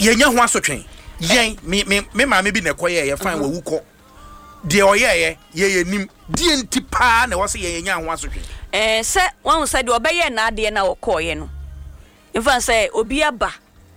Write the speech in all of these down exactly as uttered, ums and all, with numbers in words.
yenya ho asotwen yen me me me ma me bi na koye ye fan wa wuko de oyeye ye ye nim die nti pa na wo se ye yenya ho asotwen eh se won se de obeye na ade na wo koye no infa se obi aba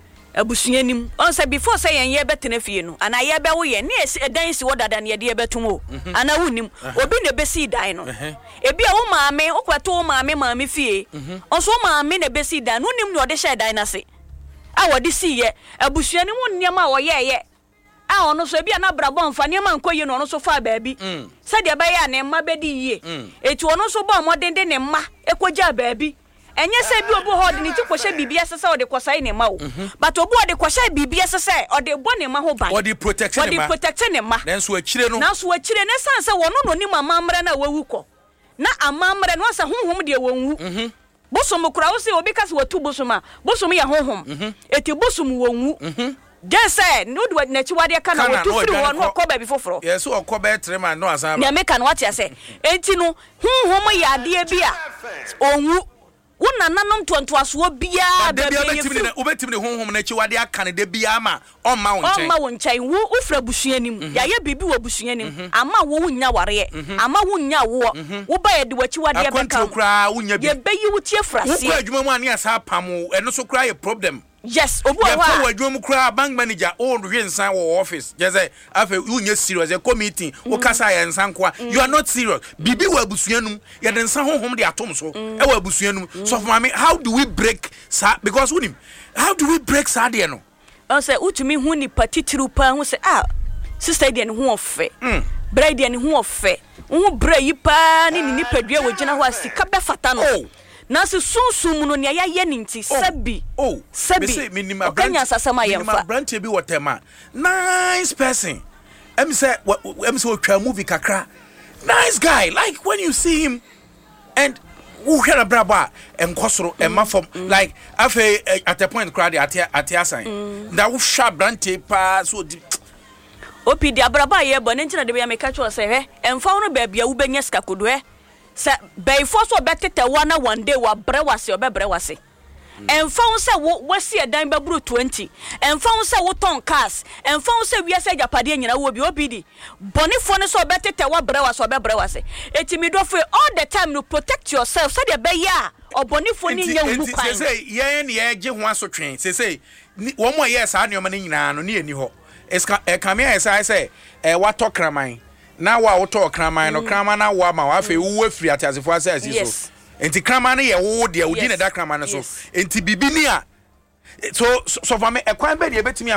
abusuanim on say before say yen ye betene fie no ana ye be wo ye ne edan si wodada ne ye de betum o ana wunim obi ne besi dan no ebi a wo maame okwato wo maame maame fie on so maame ne besi dan no nim ne ode hye dan na se a wode si ye abusuanim nniam a wo ye ye a ono so ebi ana brabo mfa ne ma nkoye no ono so fa baabi se de ba ye ne mma bedi yie eti ono so bo modende ne mma ekogya baabi enye se bi obo hod ni ti kwhye bibia sese ode kwasai ne ma o but obo ode kwhye bibia sese ode bo ne ma ho ban ode protect ne ma ode protect ne ma then so akire no na so akire ne sanse wono no ni mamamre na wawuko na amamre no asa honhom de wonwu mhm bosom kura wo se obi kase watu bosom a bosom ya honhom eti bosom wonwu mhm just say no do na chi wade ka na watu firi wo no ko ba bi foforo yes o ko ba trema no asa na me kan what ya say enti no honhom ya de bia onwu wona nanom tontoaso bia be obetimi ne obetimi ne honhom na chi wade aka ne de bia ma omma won chen omma won chen wo ufra busuanim ya ye bibi wo busuanim ama wo wunya ware ama wunya wo wo ba ye de wachi wade be ka kra wunya bi ye beyi wutie frase wo adwuma mu ane asa pamo eno so kra ye problem yes obu wa ya wo adwuma mu kra bank manager o hwe nsan wo office je say afa wunya serious e committee wo kasa ye nsan kwa you are not serious bibi wo abusuanum ye de nsan honhom de atom so e wo abusuanum so for me how do we break sa because wunim how do we break sa de no on say utumi hu ni patitiru pa hu say ah sister de ne hu ofe bride de ne hu ofe hu bra yi pa ni ni padua wo gina ho asika be fata no na se sunsum no ne ya ye ninti sabi oh sabi minima brand asasama ye mfa brand bi whatever nice person em say em say otwa movie kakra nice guy like when you see him and who hear braba enkosoro emafom like afa at a point crowd at at asan that wo sharp brand pa so opi di abraba ye bo ne ntina de be ya meka cho se he emfa no ba bia wo benya ska kodo he se bei fo so betete wana one day wa bre wase obebre wase emfa wo se wo wasi edan be buru twenty emfa wo se wo ton cars emfa wo se wiase japade nyina wo bi obi di bonifo ne so betete wa bre wase obebre wase etimi do fe all the time no protect yourself so de be ya obonifo ni nya wu kwan se se ye ne ye gye ho asotwen se se wo mo ye sa ne ne nyina no ne eni ho eska e kamia esa se e wato kraman na wa wato kraman no kraman na wa ma wa fe wo afiri atiasefo asa asi so enti kraman ne ye wo de odi ne da kraman so enti bibi ni a so so for me e kwan be de betimi